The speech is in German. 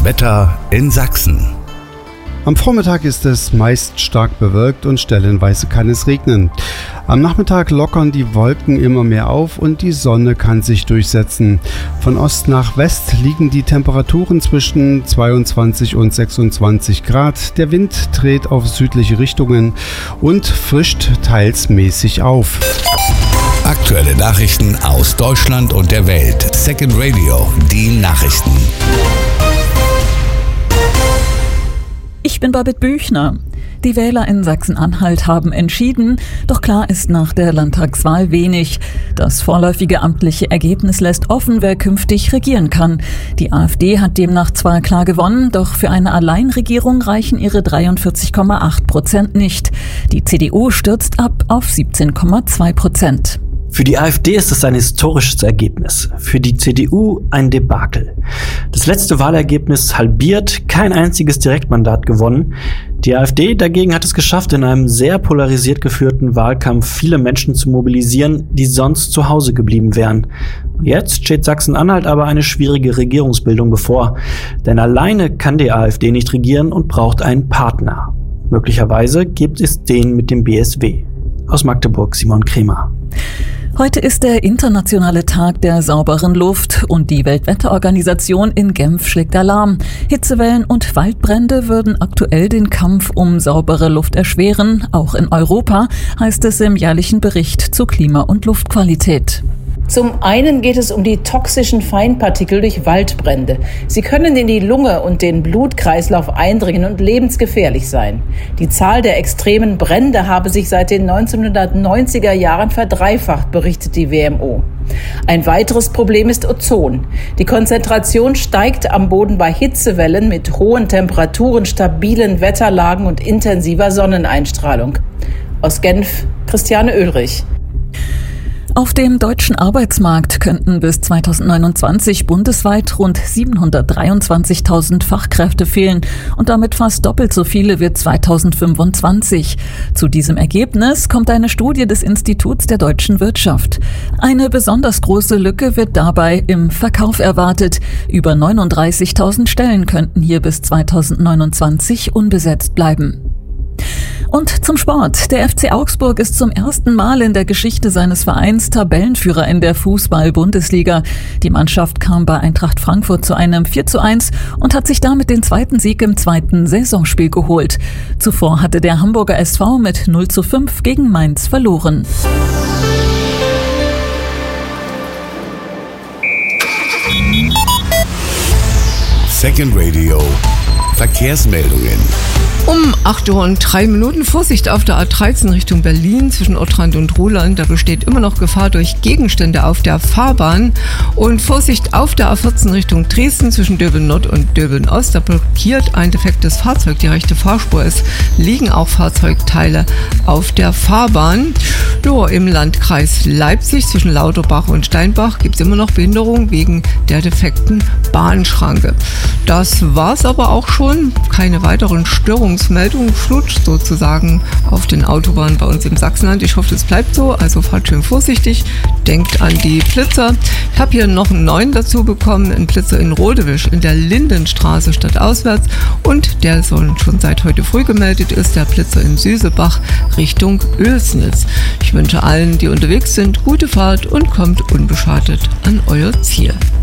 Das Wetter in Sachsen. Am Vormittag ist es meist stark bewölkt und stellenweise kann es regnen. Am Nachmittag lockern die Wolken immer mehr auf und die Sonne kann sich durchsetzen. Von Ost nach West liegen die Temperaturen zwischen 22 und 26 Grad. Der Wind dreht auf südliche Richtungen und frischt teils mäßig auf. Aktuelle Nachrichten aus Deutschland und der Welt. Second Radio, die Nachrichten. Ich bin Babette Büchner. Die Wähler in Sachsen-Anhalt haben entschieden, doch klar ist nach der Landtagswahl wenig. Das vorläufige amtliche Ergebnis lässt offen, wer künftig regieren kann. Die AfD hat demnach zwar klar gewonnen, doch für eine Alleinregierung reichen ihre 43,8% nicht. Die CDU stürzt ab auf 17,2%. Für die AfD ist es ein historisches Ergebnis, für die CDU ein Debakel. Das letzte Wahlergebnis halbiert, kein einziges Direktmandat gewonnen. Die AfD dagegen hat es geschafft, in einem sehr polarisiert geführten Wahlkampf viele Menschen zu mobilisieren, die sonst zu Hause geblieben wären. Jetzt steht Sachsen-Anhalt aber eine schwierige Regierungsbildung bevor, denn alleine kann die AfD nicht regieren und braucht einen Partner. Möglicherweise gibt es den mit dem BSW. Aus Magdeburg, Simon Kremer. Heute ist der internationale Tag der sauberen Luft und die Weltwetterorganisation in Genf schlägt Alarm. Hitzewellen und Waldbrände würden aktuell den Kampf um saubere Luft erschweren, auch in Europa, heißt es im jährlichen Bericht zu Klima- und Luftqualität. Zum einen geht es um die toxischen Feinpartikel durch Waldbrände. Sie können in die Lunge und den Blutkreislauf eindringen und lebensgefährlich sein. Die Zahl der extremen Brände habe sich seit den 1990er Jahren verdreifacht, berichtet die WMO. Ein weiteres Problem ist Ozon. Die Konzentration steigt am Boden bei Hitzewellen mit hohen Temperaturen, stabilen Wetterlagen und intensiver Sonneneinstrahlung. Aus Genf, Christiane Oehlrich. Auf dem deutschen Arbeitsmarkt könnten bis 2029 bundesweit rund 723.000 Fachkräfte fehlen und damit fast doppelt so viele wie 2025. Zu diesem Ergebnis kommt eine Studie des Instituts der deutschen Wirtschaft. Eine besonders große Lücke wird dabei im Verkauf erwartet. Über 39.000 Stellen könnten hier bis 2029 unbesetzt bleiben. Und zum Sport. Der FC Augsburg ist zum ersten Mal in der Geschichte seines Vereins Tabellenführer in der Fußball-Bundesliga. Die Mannschaft kam bei Eintracht Frankfurt zu einem 4:1 und hat sich damit den zweiten Sieg im zweiten Saisonspiel geholt. Zuvor hatte der Hamburger SV mit 0:5 gegen Mainz verloren. Second Radio. Verkehrsmeldungen. Um 8:03 Uhr Vorsicht auf der A13 Richtung Berlin zwischen Ottrand und Roland. Da besteht immer noch Gefahr durch Gegenstände auf der Fahrbahn. Und Vorsicht auf der A14 Richtung Dresden zwischen Döbeln Nord und Döbeln Ost. Da blockiert ein defektes Fahrzeug die rechte Fahrspur. Es liegen auch Fahrzeugteile auf der Fahrbahn. Ja, im Landkreis Leipzig zwischen Lauterbach und Steinbach gibt es immer noch Behinderung wegen der defekten Bahnschranke. Das war's aber auch schon. Keine weiteren Störungsmeldungen. Flutscht sozusagen auf den Autobahnen bei uns im Sachsenland. Ich hoffe, es bleibt so. Also fahrt schön vorsichtig. Denkt an die Blitzer. Ich habe hier noch einen neuen dazu bekommen. Einen Blitzer in Rodewisch in der Lindenstraße stadtauswärts. Und der soll schon seit heute früh gemeldet ist. Der Blitzer in Süßebach Richtung Oelsnitz. Ich wünsche allen, die unterwegs sind, gute Fahrt und kommt unbeschadet an euer Ziel.